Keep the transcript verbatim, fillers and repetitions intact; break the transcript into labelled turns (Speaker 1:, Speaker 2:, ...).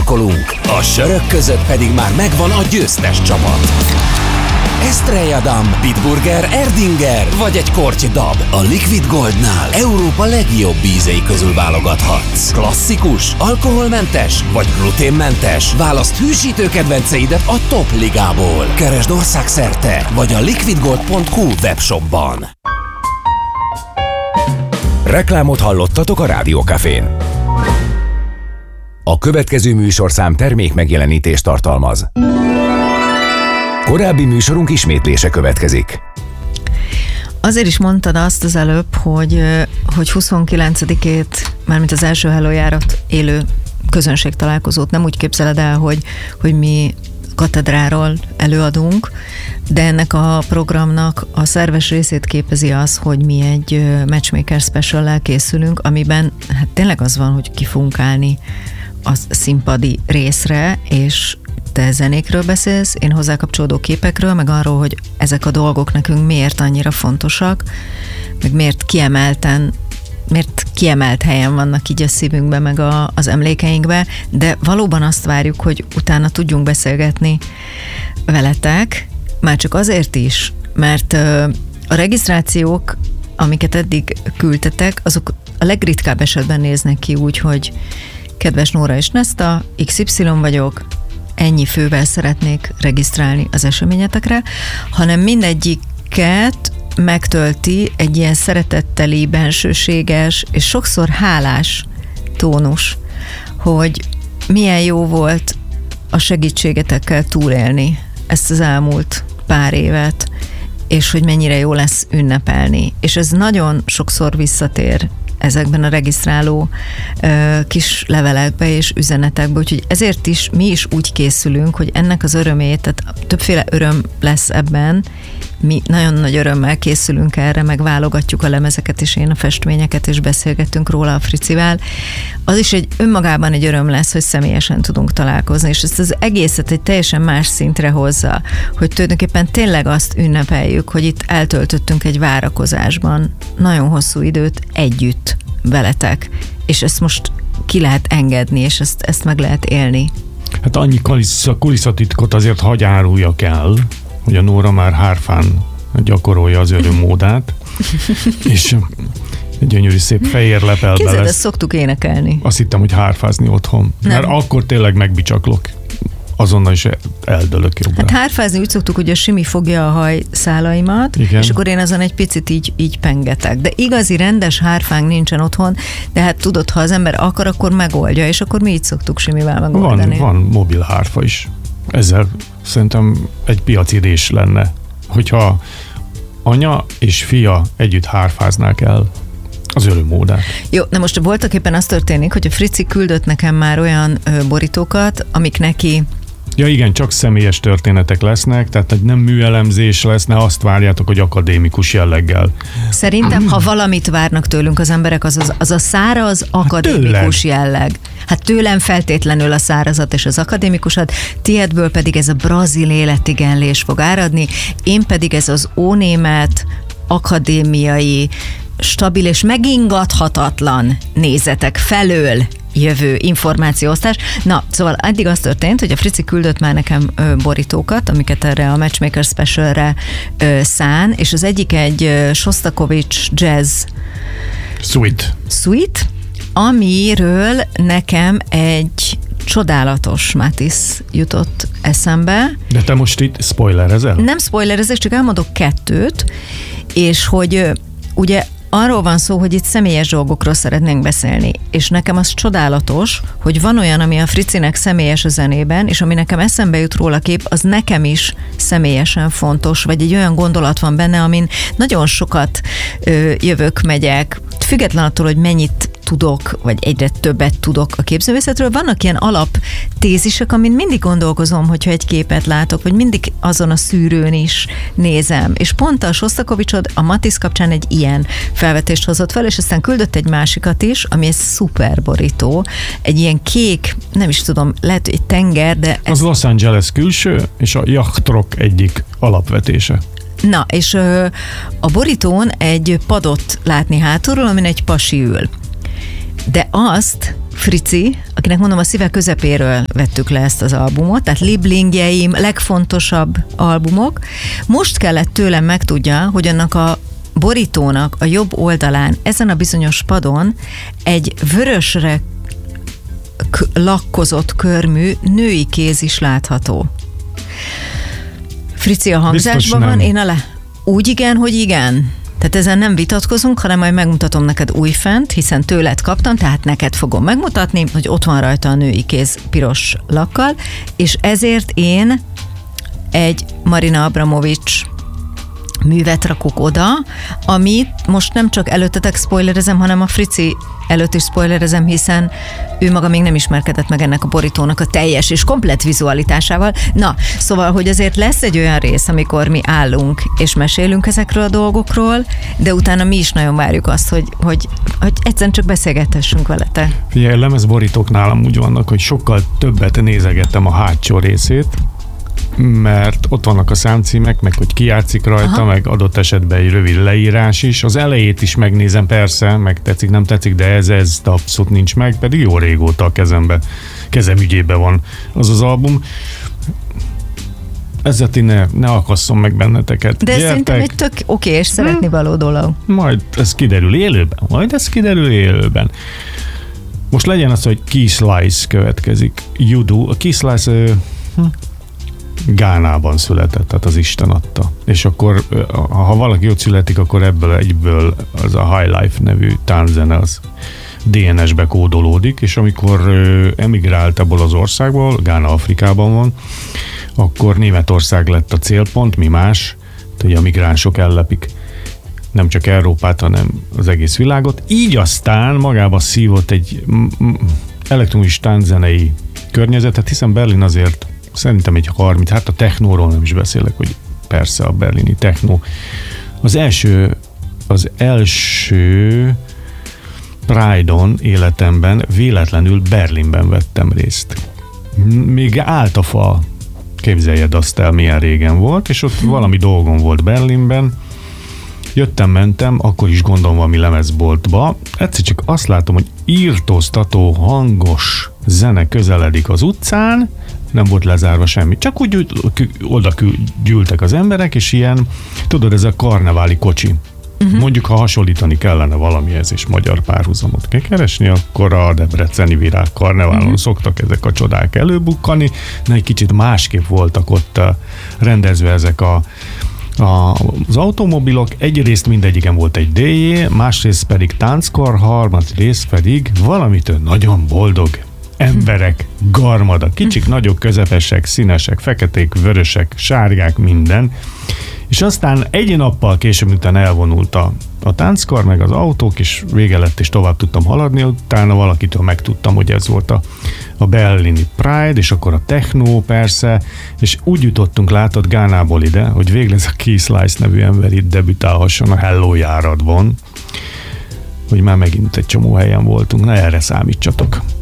Speaker 1: szurkolunk, a sörök között pedig már megvan a győztes csapat. Estrella Damm, Bitburger, Erdinger vagy egy korty dab. A Liquid Goldnál Európa legjobb ízei közül válogathatsz. Klasszikus, alkoholmentes vagy gluténmentes? Válaszd hűsítő kedvenceidet a Top Ligából. Keresd országszerte vagy a liquidgold pont hu webshopban.
Speaker 2: Reklámot hallottatok a Rádiókafén. A következő műsorszám termék megjelenítést tartalmaz. Korábbi műsorunk ismétlése következik.
Speaker 3: Azért is mondtad azt az előbb, hogy, hogy huszonkilencedikét, mármint az első Hello-járat élő közönségtalálkozót nem úgy képzeled el, hogy, hogy mi katedráról előadunk, de ennek a programnak a szerves részét képezi az, hogy mi egy Matchmaker Special-lel készülünk, amiben hát tényleg az van, hogy ki fogunk állni a színpadi részre, és te zenékről beszélsz, én hozzá kapcsolódó képekről, meg arról, hogy ezek a dolgok nekünk miért annyira fontosak, meg miért kiemelten, miért kiemelt helyen vannak így a szívünkbe, meg a, az emlékeinkbe, de valóban azt várjuk, hogy utána tudjunk beszélgetni veletek, már csak azért is, mert a regisztrációk, amiket eddig küldtetek, azok a legritkább esetben néznek ki úgy, hogy kedves Nóra és Neszta, iksz ipszilon vagyok, ennyi fővel szeretnék regisztrálni az eseményetekre, hanem mindegyiket megtölti egy ilyen szeretetteli, bensőséges és sokszor hálás tónus, hogy milyen jó volt a segítségetekkel túlélni ezt az elmúlt pár évet, és hogy mennyire jó lesz ünnepelni. És ez nagyon sokszor visszatér ezekben a regisztráló ö, kis levelekbe és üzenetekbe, úgyhogy ezért is mi is úgy készülünk, hogy ennek az örömét, tehát többféle öröm lesz ebben, mi nagyon nagy örömmel készülünk erre, meg válogatjuk a lemezeket, és én a festményeket, és beszélgettünk róla a Fricivel. Az is egy önmagában egy öröm lesz, hogy személyesen tudunk találkozni, és ezt az egészet egy teljesen más szintre hozza, hogy tulajdonképpen tényleg azt ünnepeljük, hogy itt eltöltöttünk egy várakozásban nagyon hosszú időt együtt veletek, és ezt most ki lehet engedni, és ezt, ezt meg lehet élni.
Speaker 4: Hát annyi kulisszatitkot azért hagy áruljak el, hogy a Nóra már hárfán gyakorolja az örömmódát, és egy gyönyörű szép fehér lepelbe lesz.
Speaker 3: Képzeld, ezt szoktuk énekelni.
Speaker 4: Azt hittem, hogy hárfázni otthon. Nem. Mert akkor tényleg megbicsaklok. Azonnal is eldőlök jobbra.
Speaker 3: Hát hárfázni úgy szoktuk, hogy a Simi fogja a hajszálaimat, igen, és akkor én azon egy picit így, így pengetek. De igazi rendes hárfánk nincsen otthon, de hát tudod, ha az ember akar, akkor megoldja, és akkor mi így szoktuk Simivel megoldani.
Speaker 4: Van, van mobil hárfa is. Ezzel szerintem egy piacirés lenne, hogyha anya és fia együtt hárfáznák el az örömmódát.
Speaker 3: Jó, na most voltak éppen az történik, hogy a Frici küldött nekem már olyan ö, borítókat, amik neki...
Speaker 4: Ja igen, csak személyes történetek lesznek, tehát egy nem műelemzés lesz, ne azt várjátok, hogy akadémikus jelleggel.
Speaker 3: Szerintem, ha valamit várnak tőlünk az emberek, az, az, az a száraz, akadémikus hát jelleg. Hát tőlem feltétlenül a szárazat és az akadémikusat, tiédből pedig ez a brazil életigenlés fog áradni, én pedig ez az ónémet, akadémiai, stabil és megingathatatlan nézetek felől jövő információosztás. Na, szóval eddig az történt, hogy a Frici küldött már nekem ö, borítókat, amiket erre a Matchmaker Specialre ö, szán, és az egyik egy ö, Shostakovich Jazz
Speaker 4: Suite.
Speaker 3: Suite, amiről nekem egy csodálatos Matisse jutott eszembe.
Speaker 4: De te most itt spoilerezel?
Speaker 3: Nem spoilerezek, csak elmondok kettőt, és hogy ö, ugye arról van szó, hogy itt személyes dolgokról szeretnénk beszélni, és nekem az csodálatos, hogy van olyan, ami a Fricinek személyes a zenében, és ami nekem eszembe jut róla kép, az nekem is személyesen fontos, vagy egy olyan gondolat van benne, amin nagyon sokat ö, jövök, megyek, független attól, hogy mennyit tudok, vagy egyre többet tudok a képzőművészetről. Vannak ilyen alaptézisek, amin mindig gondolkozom, hogyha egy képet látok, vagy mindig azon a szűrőn is nézem. És pont a Shostakovichod a Matisse kapcsán egy ilyen felvetést hozott fel, és aztán küldött egy másikat is, ami egy szuper borító. Egy ilyen kék, nem is tudom, lehet egy tenger, de... Ez...
Speaker 4: Az Los Angeles külső, és a jachtrock egyik alapvetése.
Speaker 3: Na, és ö, a borítón egy padot látni hátulról, amin egy pasi ül. De azt Frici akinek mondom, a szíve közepéről vettük le ezt az albumot, tehát Lieblingjeim, legfontosabb albumok. Most kellett tőlem megtudja, hogy annak a borítónak a jobb oldalán, ezen a bizonyos padon egy vörösre k- lakkozott körmű női kéz is látható. Frici a hangzásban van, én a le... Úgy igen, hogy igen. Tehát ezen nem vitatkozunk, hanem majd megmutatom neked újfent, hiszen tőled kaptam, tehát neked fogom megmutatni, hogy ott van rajta a női kéz piros lakkal, és ezért én egy Marina Abramovics művet rakok oda, amit most nem csak előttetek spoilerezem, hanem a Frici előtt is spoilerezem, hiszen ő maga még nem ismerkedett meg ennek a borítónak a teljes és komplett vizualitásával. Na, szóval, hogy azért lesz egy olyan rész, amikor mi állunk és mesélünk ezekről a dolgokról, de utána mi is nagyon várjuk azt, hogy, hogy, hogy egyszerűen csak beszélgethessünk veletek.
Speaker 4: Figyelj, lemezborítók nálam úgy vannak, hogy sokkal többet nézegettem a hátsó részét, mert ott vannak a számcímek, meg hogy ki játszik rajta, aha, meg adott esetben egy rövid leírás is. Az elejét is megnézem persze, meg tetszik, nem tetszik, de ez, ez abszolút nincs meg, pedig jó régóta a kezembe, kezem ügyében van az az album. Ezzel ti ne, ne akasszom meg benneteket.
Speaker 3: De szerintem egy tök oké és szeretni való dolog.
Speaker 4: Majd ez kiderül élőben, majd ez kiderül élőben. Most legyen az, hogy Key Slice következik. Judu. A Key Slice... Hm? Gánában született, tehát az Isten adta. És akkor, ha valaki ott születik, akkor ebből egyből az a High Life nevű tánczene az dé en es-be kódolódik, és amikor emigrált ebből az országból, Gána Afrikában van, akkor Németország lett a célpont, mi más, hogy a migránsok ellepik nem csak Európát, hanem az egész világot. Így aztán magába szívott egy elektronikus tánczenei környezetet, hiszen Berlin azért szerintem egy harminc, hát a technóról nem is beszélek, hogy persze a berlini technó. Az első, az első Pride-on életemben véletlenül Berlinben vettem részt. Még állt a fa, képzeljed azt el, milyen régen volt, és ott valami dolgom volt Berlinben. Jöttem, mentem, akkor is gondolom valami lemezboltba. Egyszer csak azt látom, hogy írtóztató, hangos zene közeledik az utcán, nem volt lezárva semmi. Csak úgy oda gyűltek az emberek, és ilyen, tudod, ez a karneváli kocsi. Uh-huh. Mondjuk, ha hasonlítani kellene valamihez, és magyar párhuzamot kell keresni, akkor a debreceni virág karneválon uh-huh. szoktak ezek a csodák előbukkani, de egy kicsit másképp voltak ott rendezve ezek a A, az automobilok. Egyrészt mindegyiken volt egy dé jé, másrészt pedig tánckar, harmadrészt pedig valamitől nagyon boldog emberek, garmada, kicsik, nagyok, közepesek, színesek, feketék, vörösek, sárgák, minden. És aztán egy nappal később, után elvonult a, a tánckar, meg az autók, és vége lett, és tovább tudtam haladni, utána valakitől megtudtam, hogy ez volt a, a berlini Pride, és akkor a techno persze, és úgy jutottunk, látod, Gánából ide, hogy végleg ez a Key Slice nevű ember itt debütálhasson a Hello járatban, hogy már megint egy csomó helyen voltunk, na erre számítsatok.